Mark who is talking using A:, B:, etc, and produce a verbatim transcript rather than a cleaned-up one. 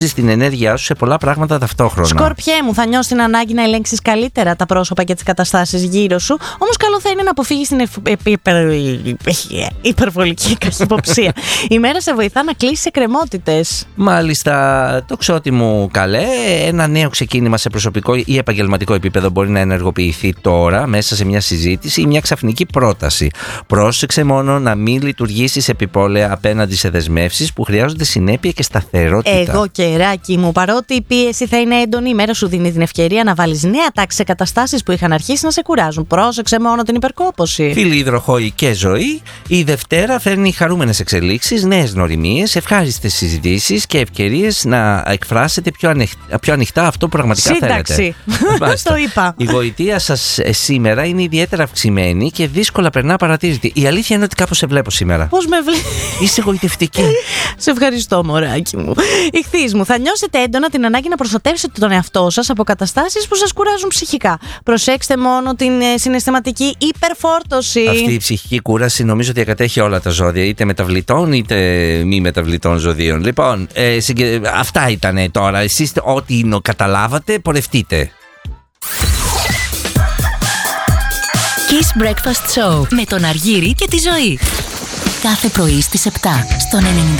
A: επενδύσεις την ενέργειά σου σε πολλά πράγματα ταυτόχρονα.
B: Σκορπιέ μου, θα νιώσεις την ανάγκη να ελέγξεις καλύτερα τα πρόσωπα και τις καταστάσεις γύρω σου. Όμως καλό θα είναι να αποφύγεις την ευ... υπερ... υπερβολική καχυποψία. Η μέρα σε βοηθά να κλείσεις εκκρεμότητες.
A: Μάλιστα, το ξότι μου καλέ, ένα νέο ξεκίνημα σε προσωπικό ή επαγγελματικό επίπεδο μπορεί να ενεργοποιηθεί τώρα μέσα σε μια συζήτηση ή μια ξαφνική πρόταση. Πρόσεξε μόνο να μην λειτουργήσεις επιπόλαια απέναντι σε δεσμεύσεις που χρειάζονται συνέπεια και σταθερότητα.
B: Εγώ, καιράκι μου, παρότι η πίεση θα είναι έντονη, η μέρα σου δίνει την ευκαιρία να βάλεις νέα τάξη σε καταστάσεις που είχαν αρχίσει να σε κουράζουν. Πρόσεξε μόνο την υπερκόπωση.
A: Φίλοι υδροχόοι και ζωή, η Δευτέρα φέρνει χαρούμενες εξελίξεις, νέες γνωριμίες, ευχάριστες συζητήσεις και ευκαιρίες να εκφράσετε πιο, ανεχ... πιο ανοιχτά αυτό που πραγματικά
B: Σύνταξη.
A: θέλετε.
B: Το είπα.
A: Η γοητεία σας σήμερα είναι ιδιαίτερα αυξημένη και δύσκολα περνά παρατήρητη. Η αλήθεια είναι ότι κάπως σε βλέπω σήμερα.
B: Πώς με βλέπεις?
A: Είσαι γοητευτική.
B: Σε ευχαριστώ, μωράκι μου. Ιχθύς μου, θα νιώσετε έντονα την ανάγκη να προστατεύσετε τον εαυτό σας από καταστάσεις που σας κουράζουν ψυχικά. Προσέξτε μόνο την ε, συναισθηματική υπερφόρτωση.
A: Αυτή η ψυχική κούραση νομίζω ότι ακατέχει όλα τα ζώδια, είτε μεταβλητών είτε μη μεταβλητών ζωδίων. Λοιπόν, ε, συγκε... αυτά ήτανε τώρα. Εσείς ό,τι καταλάβατε, πορευτείτε.
C: Kiss Breakfast Show με τον Αργύρη και τη Ζωή. Κάθε πρωί στις επτά στον ενενήντα